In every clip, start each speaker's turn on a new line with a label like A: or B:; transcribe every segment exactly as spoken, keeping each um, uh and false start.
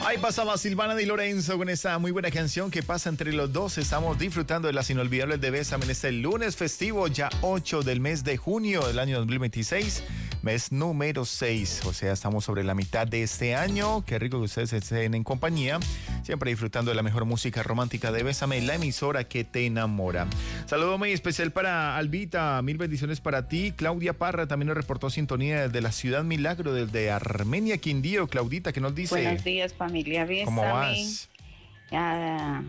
A: Ahí pasaba Silvana Di Lorenzo con esa muy buena canción que pasa entre los dos. Estamos disfrutando de las inolvidables de Bésame en este lunes festivo, ya ocho del mes de junio del año dos mil veintiséis, mes número seis. O sea, estamos sobre la mitad de este año. Qué rico que ustedes estén en compañía, siempre disfrutando de la mejor música romántica de Bésame, la emisora que te enamora. Saludo muy especial para Albita, mil bendiciones para ti. Claudia Parra también nos reportó sintonía desde la ciudad Milagro, desde Armenia, Quindío. Claudita, ¿qué nos dice?
B: Buenos días, familia Bésame.
A: ¿Cómo vas?
B: Ah,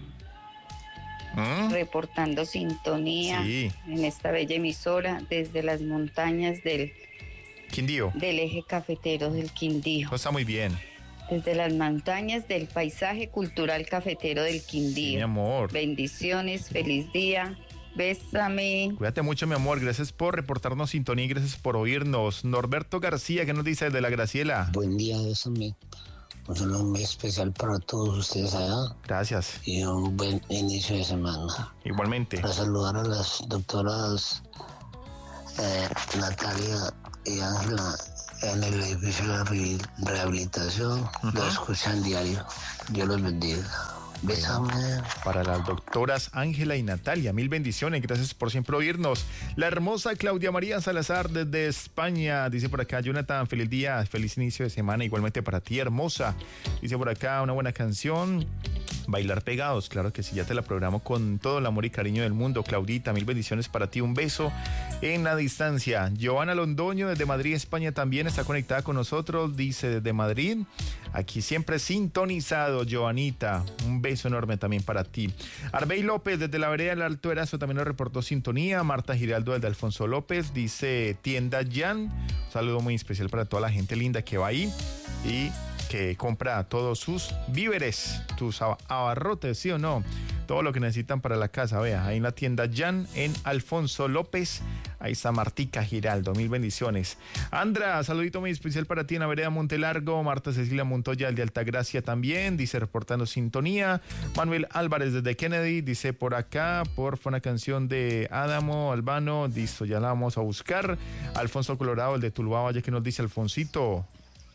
B: ¿Mm? Reportando sintonía sí. en esta bella emisora desde las montañas del
A: Quindío,
B: del eje cafetero del Quindío.
A: Está muy bien.
B: Desde las montañas del paisaje cultural cafetero del Quindío.
A: Sí, mi amor.
B: Bendiciones, feliz día. Bésame.
A: Cuídate mucho, mi amor. Gracias por reportarnos sintonía y gracias por oírnos. Norberto García, ¿qué nos dice desde la Graciela?
C: Buen día, Bésame. Un saludo muy especial para todos ustedes allá.
A: Gracias.
C: Y un buen inicio de semana.
A: Igualmente.
C: Para saludar a las doctoras eh, Natalia y Ángela en el edificio de la rehabilitación. Uh-huh. Lo escuchan diario. Dios los bendiga. Bésame.
A: Para las doctoras Ángela y Natalia, mil bendiciones, gracias por siempre oírnos. La hermosa Claudia María Salazar desde España, dice por acá, Jonathan, feliz día, feliz inicio de semana, igualmente para ti, hermosa. Dice por acá, una buena canción, Bailar Pegados, claro que sí, ya te la programo con todo el amor y cariño del mundo. Claudita, mil bendiciones para ti, un beso en la distancia. Joana Londoño desde Madrid, España, también está conectada con nosotros, dice desde Madrid, aquí siempre sintonizado, Joanita, un beso enorme también para ti. Arbey López desde la vereda del Alto Erazo también nos reportó sintonía. Marta Giraldo desde Alfonso López dice tienda Jan, un saludo muy especial para toda la gente linda que va ahí y que compra todos sus víveres, tus abarrotes, ¿sí o no? Todo lo que necesitan para la casa, vea, ahí en la tienda Jan en Alfonso López, ahí está Martica Giraldo, mil bendiciones. Andra, saludito muy especial para ti en la vereda Montelargo. Marta Cecilia Montoya de Altagracia también, dice reportando sintonía. Manuel Álvarez desde Kennedy, dice por acá, porfa una canción de Adamo Albano, listo, ya la vamos a buscar. Alfonso Colorado, el de Tuluá Valle, que nos dice Alfoncito.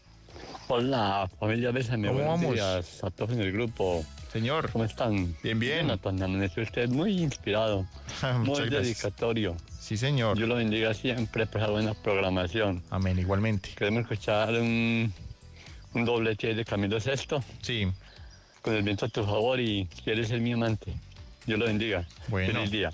D: Hola, familia Bésame,
A: ¿cómo
D: buenos
A: vamos?
D: días a todos en el grupo.
A: Señor.
D: ¿Cómo están?
A: Bien, bien.
D: Jonathan, amaneció usted muy inspirado, muy dedicatorio.
A: Sí, señor.
D: Yo lo bendiga siempre por esa buena programación.
A: Amén, igualmente.
D: Queremos escuchar un, un doblete de Camilo Sesto.
A: Sí.
D: Con el viento a tu favor y quieres ser mi amante. Dios lo bendiga.
A: Bueno.
D: Feliz día.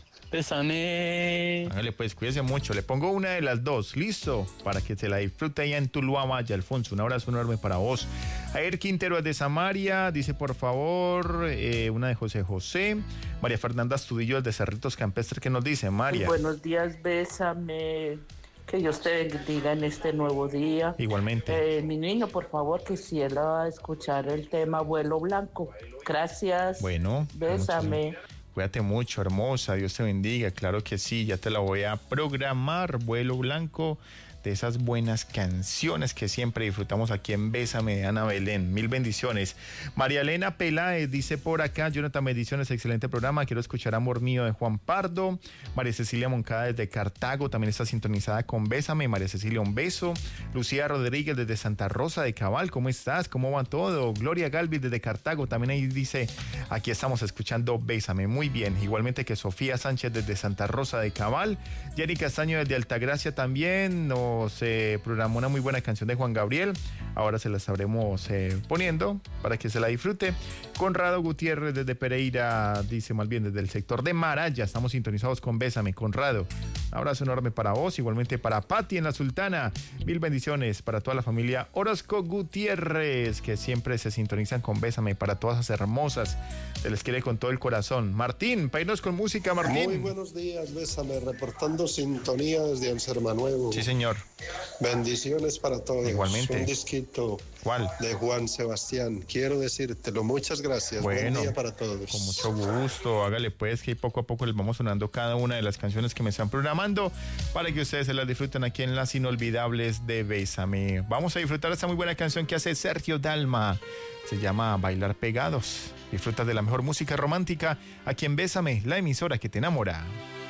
D: Bésame.
A: Hágale pues, cuídese mucho. Le pongo una de las dos, listo, para que se la disfrute allá en Tuluá Valle, Alfonso. Un abrazo enorme para vos. Ayer Quintero de Samaria, dice por favor, eh, una de José José. María Fernanda Astudillo de Cerritos Campestres, ¿qué nos dice, María?
E: Buenos días, Bésame. Que Dios te bendiga en este nuevo día.
A: Igualmente.
E: Eh, mi niño, por favor, quisiera escuchar el tema Vuelo Blanco. Gracias.
A: Bueno.
E: Bésame.
A: Cuídate mucho, hermosa, Dios te bendiga, claro que sí, ya te la voy a programar, Vuelo Blanco, de esas buenas canciones que siempre disfrutamos aquí en Bésame de Ana Belén, mil bendiciones. María Elena Peláez dice por acá, Jonathan, bendiciones, excelente programa, quiero escuchar Amor Mío de Juan Pardo. María Cecilia Moncada desde Cartago, también está sintonizada con Bésame. María Cecilia, un beso. Lucía Rodríguez desde Santa Rosa de Cabal, ¿cómo estás? ¿Cómo va todo? Gloria Galvis desde Cartago, también ahí dice, aquí estamos escuchando Bésame, muy bien. Igualmente que Sofía Sánchez desde Santa Rosa de Cabal. Jenny Castaño desde Altagracia también, nos eh, programó una muy buena canción de Juan Gabriel, ahora se la estaremos eh, poniendo para que se la disfrute. Conrado Gutiérrez desde Pereira, dice más bien desde el sector de Maraya, estamos sintonizados con Bésame, Conrado. Un abrazo enorme para vos, igualmente para Pati en La Sultana, mil bendiciones para toda la familia Orozco Gutiérrez, que siempre se sintonizan con Bésame, para todas esas hermosas, se les quiere con todo el corazón. Martín, para irnos con música, Martín.
F: Muy buenos días, Bésame, reportando sintonía desde Anserma Nuevo.
A: Sí, señor.
F: Bendiciones para todos.
A: Igualmente.
F: Un disquito.
A: ¿Cuál?
F: De Juan Sebastián. Quiero decírtelo. Muchas gracias.
A: Bueno,
F: buen día para todos.
A: Con mucho gusto. Hágale pues que poco a poco les vamos sonando cada una de las canciones que me están programando para que ustedes se las disfruten aquí en Las Inolvidables de Bésame. Vamos a disfrutar esta muy buena canción que hace Sergio Dalma. Se llama Bailar Pegados. Disfruta de la mejor música romántica aquí en Bésame, la emisora que te enamora.